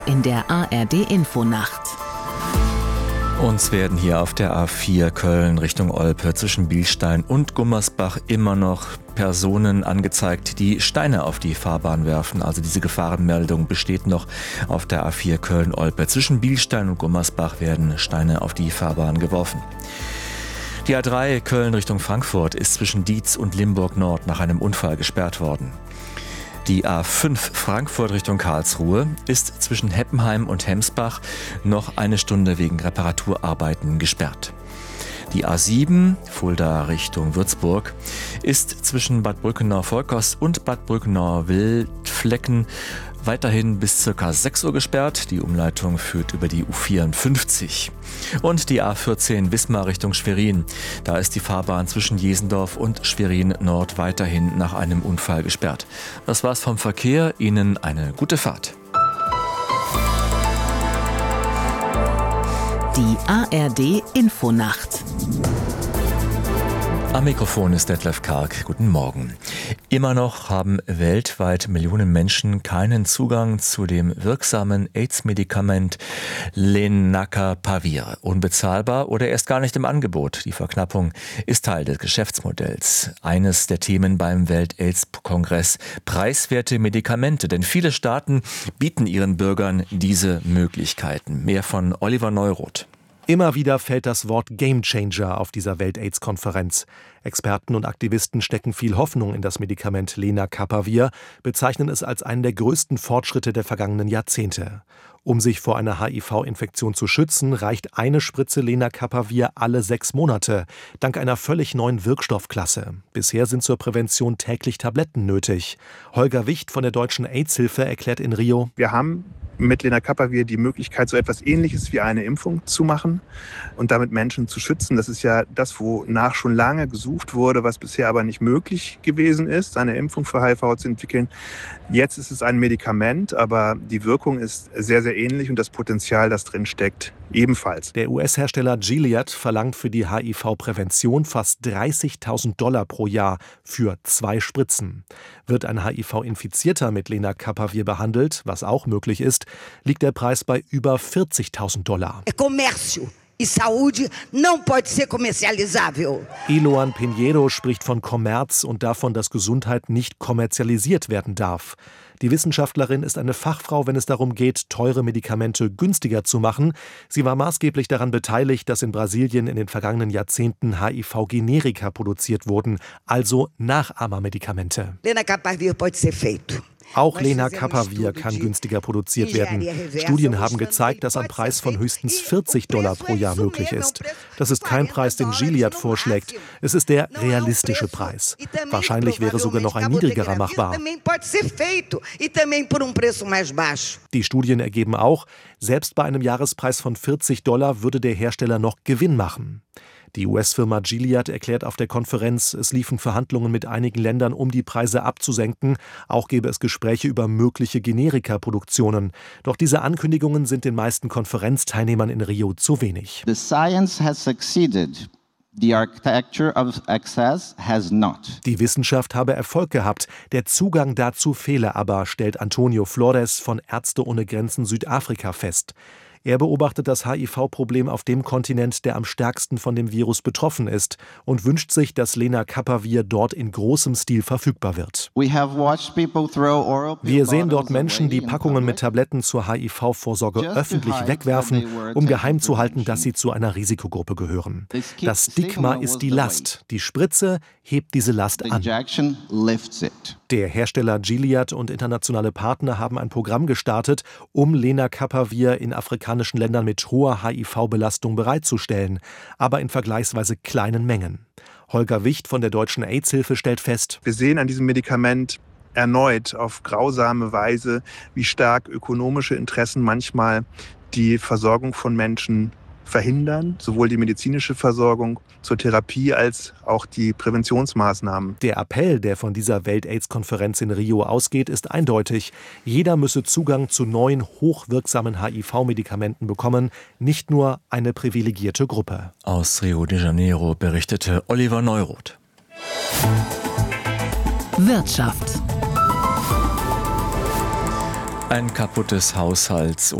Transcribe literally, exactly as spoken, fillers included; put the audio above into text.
In der A R D-Infonacht. Uns werden hier auf der A vier Köln Richtung Olpe zwischen Bilstein und Gummersbach immer noch Personen angezeigt, die Steine auf die Fahrbahn werfen. Also diese Gefahrenmeldung besteht noch auf der A vier Köln-Olpe. Zwischen Bilstein und Gummersbach werden Steine auf die Fahrbahn geworfen. Die A drei Köln Richtung Frankfurt ist zwischen Dietz und Limburg Nord nach einem Unfall gesperrt worden. Die A fünf Frankfurt Richtung Karlsruhe ist zwischen Heppenheim und Hemsbach noch eine Stunde wegen Reparaturarbeiten gesperrt. Die A sieben Fulda Richtung Würzburg ist zwischen Bad Brückenau-Volkers und Bad Brückenau-Wildflecken weiterhin bis ca. sechs Uhr gesperrt. Die Umleitung führt über die U vierundfünfzig. Und die A vierzehn Wismar Richtung Schwerin. Da ist die Fahrbahn zwischen Jesendorf und Schwerin Nord weiterhin nach einem Unfall gesperrt. Das war's vom Verkehr. Ihnen eine gute Fahrt. Die A R D-Infonacht. Am Mikrofon ist Detlef Karg. Guten Morgen. Immer noch haben weltweit Millionen Menschen keinen Zugang zu dem wirksamen AIDS-Medikament Lenacapavir. Unbezahlbar oder erst gar nicht im Angebot. Die Verknappung ist Teil des Geschäftsmodells. Eines der Themen beim Welt-AIDS-Kongress: preiswerte Medikamente. Denn viele Staaten bieten ihren Bürgern diese Möglichkeiten. Mehr von Oliver Neuroth. Immer wieder fällt das Wort Gamechanger auf dieser Welt-AIDS-Konferenz. Experten und Aktivisten stecken viel Hoffnung in das Medikament Lenacapavir, bezeichnen es als einen der größten Fortschritte der vergangenen Jahrzehnte. Um sich vor einer H I V-Infektion zu schützen, reicht eine Spritze Lenacapavir alle sechs Monate, dank einer völlig neuen Wirkstoffklasse. Bisher sind zur Prävention täglich Tabletten nötig. Holger Wicht von der Deutschen AIDS-Hilfe erklärt in Rio: Wir haben mit Lenacapavir die Möglichkeit, so etwas Ähnliches wie eine Impfung zu machen und damit Menschen zu schützen. Das ist ja das, wonach schon lange gesucht wurde, was bisher aber nicht möglich gewesen ist, eine Impfung für H I V zu entwickeln. Jetzt ist es ein Medikament, aber die Wirkung ist sehr, sehr ähnlich und das Potenzial, das drin steckt, ebenfalls. Der U S-Hersteller Gilead verlangt für die H I V-Prävention fast dreißigtausend Dollar pro Jahr für zwei Spritzen. Wird ein H I V-Infizierter mit Lenacapavir behandelt, was auch möglich ist, liegt der Preis bei über vierzigtausend Dollar. Eloan Pinheiro spricht von Kommerz und davon, dass Gesundheit nicht kommerzialisiert werden darf. Die Wissenschaftlerin ist eine Fachfrau, wenn es darum geht, teure Medikamente günstiger zu machen. Sie war maßgeblich daran beteiligt, dass in Brasilien in den vergangenen Jahrzehnten H I V-Generika produziert wurden, also Nachahmermedikamente. Lenacapavir pode ser feito. Auch Lenacapavir kann günstiger produziert werden. Studien haben gezeigt, dass ein Preis von höchstens vierzig Dollar pro Jahr möglich ist. Das ist kein Preis, den Gilead vorschlägt. Es ist der realistische Preis. Wahrscheinlich wäre sogar noch ein niedrigerer machbar. Die Studien ergeben auch, selbst bei einem Jahrespreis von vierzig Dollar würde der Hersteller noch Gewinn machen. Die U S-Firma Gilead erklärt auf der Konferenz, es liefen Verhandlungen mit einigen Ländern, um die Preise abzusenken. Auch gäbe es Gespräche über mögliche Generika-Produktionen. Doch diese Ankündigungen sind den meisten Konferenzteilnehmern in Rio zu wenig. The science has succeeded. The architecture of access has not. Die Wissenschaft habe Erfolg gehabt, der Zugang dazu fehle aber, stellt Antonio Flores von Ärzte ohne Grenzen Südafrika fest. Er beobachtet das H I V-Problem auf dem Kontinent, der am stärksten von dem Virus betroffen ist, und wünscht sich, dass Lenacapavir dort in großem Stil verfügbar wird. Wir sehen dort Menschen, die Packungen mit Tabletten zur H I V-Vorsorge öffentlich wegwerfen, um geheim zu halten, dass sie zu einer Risikogruppe gehören. Das Stigma ist die Last. Die Spritze hebt diese Last an. Der Hersteller Gilead und internationale Partner haben ein Programm gestartet, um Lenacapavir in afrikanischen Ländern mit hoher H I V-Belastung bereitzustellen, aber in vergleichsweise kleinen Mengen. Holger Wicht von der Deutschen AIDS-Hilfe stellt fest: Wir sehen an diesem Medikament erneut auf grausame Weise, wie stark ökonomische Interessen manchmal die Versorgung von Menschen verhindern, sowohl die medizinische Versorgung zur Therapie als auch die Präventionsmaßnahmen. Der Appell, der von dieser Welt-AIDS-Konferenz in Rio ausgeht, ist eindeutig. Jeder müsse Zugang zu neuen, hochwirksamen H I V-Medikamenten bekommen, nicht nur eine privilegierte Gruppe. Aus Rio de Janeiro berichtete Oliver Neuroth. Wirtschaft. Ein kaputtes Haushalts-